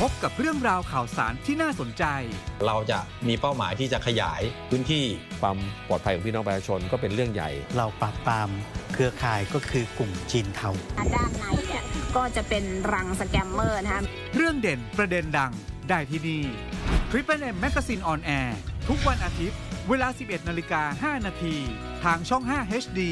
พบกับเรื่องราวข่าวสารที่น่าสนใจเราจะมีเป้าหมายที่จะขยายพื้นที่ความปลอดภัยของพี่น้องประชาชนก็เป็นเรื่องใหญ่เราปราบปรามเครือข่ายก็คือกลุ่มจีนเทาด้านในเนี่ยก็จะเป็นรังสแกมเมอร์นะคะเรื่องเด่นประเด็นดังได้ที่นี่ Triple M Magazine on Air ทุกวันอาทิตย์เวลา 11:05 นาทีทางช่อง 5 HD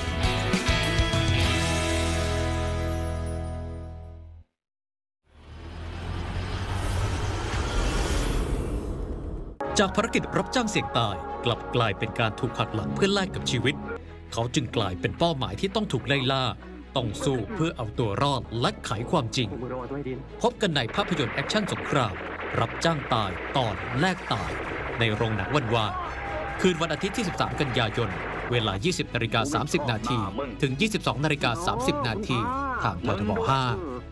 จากภารกิจรับจ้างเสี่ยงตายกลับกลายเป็นการถูกหักหลังเพื่อแลกกับชีวิตเขาจึงกลายเป็นเป้าหมายที่ต้องถูกไล่ล่าต้องสู้เพื่อเอาตัวรอดและไขความจริงพบกันในภาพยนตร์แอคชั่นสงครามรับจ้างตายตอนแลกตายในโรงหนังวันวานคืนวันอาทิตย์ที่ 13 กันยายนเวลา 20:30 นาทีถึง 22:30 นาทีทางทบ5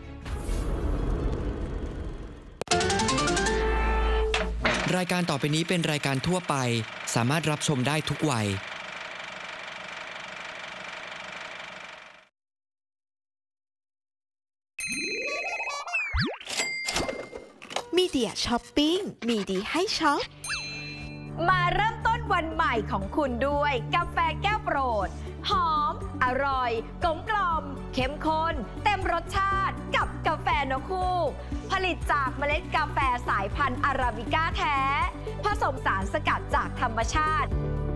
รายการต่อไปนี้เป็นรายการทั่วไปสามารถรับชมได้ทุกวัยมีเดียช้อปปิ้งมีดีให้ช็อปมาเริ่มต้นวันใหม่ของคุณด้วยกาแฟแก้วโปรดหอมอร่อยกลมกล่อมเข้มข้นเต็มรสชาติกับกาแฟนกฮูกผลิตจากเมล็ดกาแฟสายพันธุ์อาราบิก้าแท้ผสมสารสกัดจากธรรมชาติ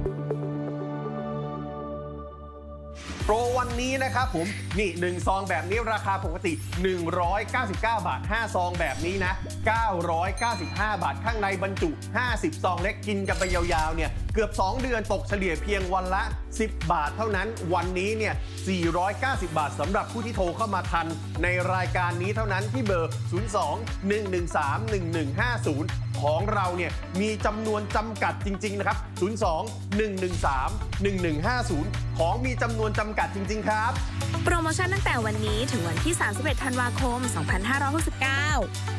โปรวันนี้นะครับผมนี่1ซองแบบนี้ราคาปกติ199 บาท5ซองแบบนี้นะ995 บาทข้างในบรรจุ50ซองเล็กกินกันไปยาวๆเนี่ยเกือบ2เดือนตกเฉลี่ยเพียงวันละ10 บาทเท่านั้นวันนี้เนี่ย490 บาทสำหรับผู้ที่โทรเข้ามาทันในรายการนี้เท่านั้นที่เบอร์02-113-1150ของเราเนี่ยมีจำนวนจำกัดจริงๆนะครับ02-113-1150ของมีจำนวนจำกัดจริงๆครับโปรโมชั่นตั้งแต่วันนี้ถึงวันที่31 ธันวาคม 2569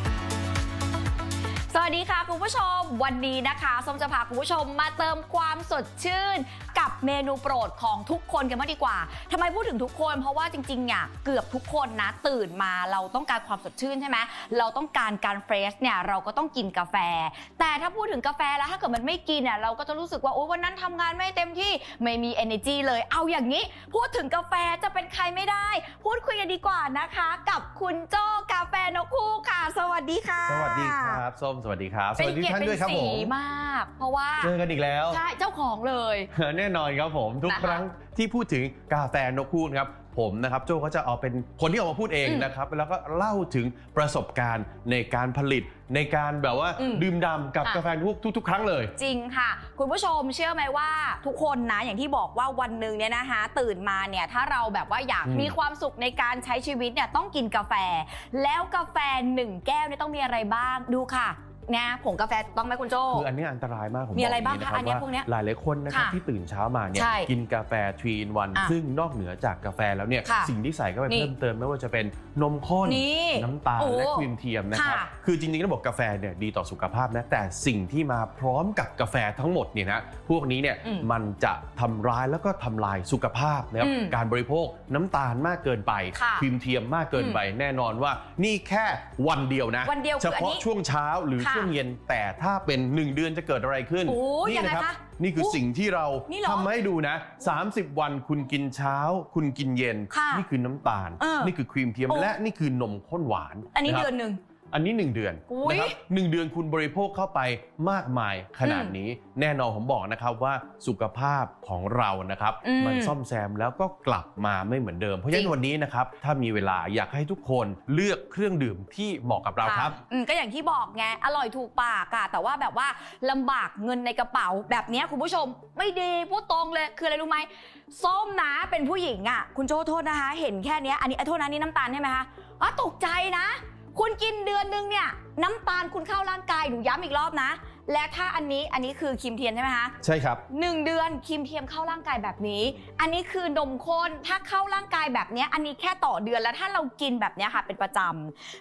สวัสดีค่ะคุณผู้ชมวันนี้นะคะส้มจะพาคุณผู้ชมมาเติมความสดชื่นกับเมนูโปรดของทุกคนกันมากดีกว่าทำไมพูดถึงทุกคนเพราะว่าจริงๆเนี่ยเกือบทุกคนนะตื่นมาเราต้องการความสดชื่นใช่ไหมเราต้องการการเฟรชเนี่ยเราก็ต้องกินกาแฟแต่ถ้าพูดถึงกาแฟแล้วถ้าเกิดมันไม่กินเนี่ยเราก็จะรู้สึกว่าโอ๊ยวันนั้นทำงานไม่เต็มที่ไม่มี energy เลยเอาอย่างนี้พูดถึงกาแฟจะเป็นใครไม่ได้พูดคุยกันดีกว่านะคะกับคุณโจ้กาแฟนกฮูกค่ะสวัสดีค่ะสวัสดีครับส้มสวัสดีครับสวัสดีท่านด้วยครับผมมากเพราะว่าเจอกันอีกแล้วใช่เจ้าของเลยแน่นอนครับผมทุกครั้งที่พูดถึงกาแฟนกฮูกครับผมนะครับโจ้ก็จะเอาเป็นคนที่ออกมาพูดเองนะครับแล้วก็เล่าถึงประสบการณ์ในการผลิตในการแบบว่าดื่มด่ำกับกาแฟนกฮูกทุกๆครั้งเลยจริงค่ะคุณผู้ชมเชื่อไหมว่าทุกคนนะอย่างที่บอกว่าวันหนึ่งเนี่ยนะคะตื่นมาเนี่ยถ้าเราแบบว่าอยากมีความสุขในการใช้ชีวิตเนี่ยต้องกินกาแฟแล้วกาแฟ1แก้วเนี่ยต้องมีอะไรบ้างดูค่ะนะผงกาแฟต้องไหมคุณโจ้คืออันนี้อันตรายมากผมมีอะไรบ้างคะอันนี้พวกนี้หลายคนนะครับที่ตื่นเช้ามาเนี่ยกินกาแฟ3 in 1ซึ่งนอกเหนือจากกาแฟแล้วเนี่ยสิ่งที่ใส่เข้าไปเพิ่มเติมไม่ว่าจะเป็นนมข้นน้ำตาลและครีมเทียมนะครับคือจริงๆต้องบอกกาแฟเนี่ยดีต่อสุขภาพนะแต่สิ่งที่มาพร้อมกับกาแฟทั้งหมดเนี่ยนะพวกนี้เนี่ยมันจะทำร้ายแล้วก็ทำลายสุขภาพนะครับการบริโภคน้ำตาลมากเกินไปครีมเทียมมากเกินไปแน่นอนว่านี่แค่วันเดียวนะเฉพาะช่วงเช้าหรือช่วงเย็นแต่ถ้าเป็น1เดือนจะเกิดอะไรขึ้นนี่นะครับนี่คือสิ่งที่เราทำให้ดูนะ30วันคุณกินเช้าคุณกินเย็นนี่คือน้ำตาลนี่คือครีมเทียมและนี่คือนมข้นหวานอันนี้เดือนหนึ่งอันนี้1เดือนนะครับ1เดือนคุณบริโภคเข้าไปมากมายขนาดนี้แน่นอนผมบอกนะครับว่าสุขภาพของเรานะครับมันซ่อมแซมแล้วก็กลับมาไม่เหมือนเดิมเพราะฉะนั้นวันนี้นะครับถ้ามีเวลาอยากให้ทุกคนเลือกเครื่องดื่มที่เหมาะกับเราครับก็อย่างที่บอกไงอร่อยถูกปากอะแต่ว่าแบบว่าลำบากเงินในกระเป๋าแบบนี้คุณผู้ชมไม่ดีพูดตรงเลยคืออะไรรู้ไหมส้มนะเป็นผู้หญิงอะคุณโจ้โทษนะคะเห็นแค่นี้อันนี้โทษนะนี่น้ำตาลใช่ไหมคะตกใจนะคุณกินเดือนนึงเนี่ยน้ำตาลคุณเข้าร่างกายหนูย้ำอีกรอบนะและถ้าอันนี้คือครีมเทียมใช่ไหมคะใช่ครับ 1เดือนครีมเทียมเข้าร่างกายแบบนี้อันนี้คือนมข้นถ้าเข้าร่างกายแบบนี้อันนี้แค่ต่อเดือนแล้วถ้าเรากินแบบนี้ค่ะเป็นประจ